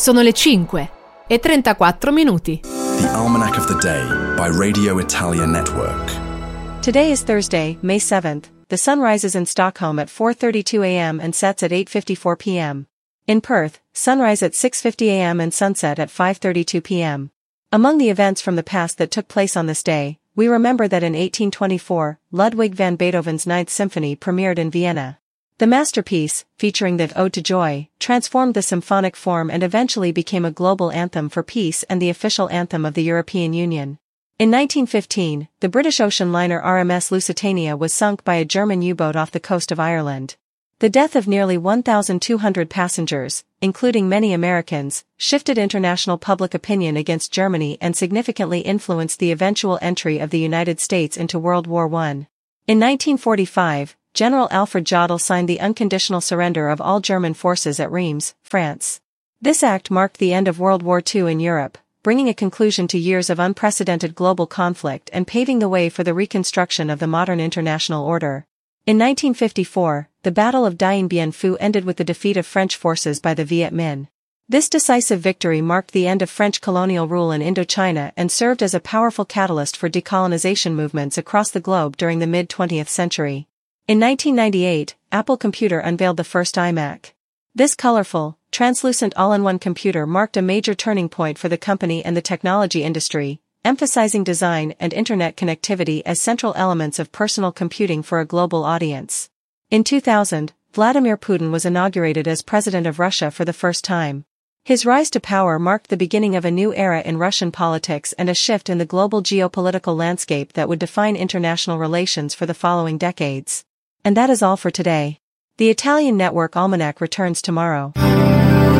Sono le 5:34. The Almanac of the Day by Radio Italia Network. Today is Thursday, May 7th. The sun rises in Stockholm at 4:32 a.m. and sets at 8:54 p.m. In Perth, sunrise at 6:50 a.m. and sunset at 5:32 p.m. Among the events from the past that took place on this day, we remember that in 1824, Ludwig van Beethoven's Ninth Symphony premiered in Vienna. The masterpiece, featuring the Ode to Joy, transformed the symphonic form and eventually became a global anthem for peace and the official anthem of the European Union. In 1915, the British ocean liner RMS Lusitania was sunk by a German U-boat off the coast of Ireland. The death of nearly 1,200 passengers, including many Americans, shifted international public opinion against Germany and significantly influenced the eventual entry of the United States into World War I. In 1945, General Alfred Jodl signed the unconditional surrender of all German forces at Reims, France. This act marked the end of World War II in Europe, bringing a conclusion to years of unprecedented global conflict and paving the way for the reconstruction of the modern international order. In 1954, the Battle of Dien Bien Phu ended with the defeat of French forces by the Viet Minh. This decisive victory marked the end of French colonial rule in Indochina and served as a powerful catalyst for decolonization movements across the globe during the mid-20th century. In 1998, Apple Computer unveiled the first iMac. This colorful, translucent all-in-one computer marked a major turning point for the company and the technology industry, emphasizing design and internet connectivity as central elements of personal computing for a global audience. In 2000, Vladimir Putin was inaugurated as president of Russia for the first time. His rise to power marked the beginning of a new era in Russian politics and a shift in the global geopolitical landscape that would define international relations for the following decades. And that is all for today. The Italian Network Almanac returns tomorrow.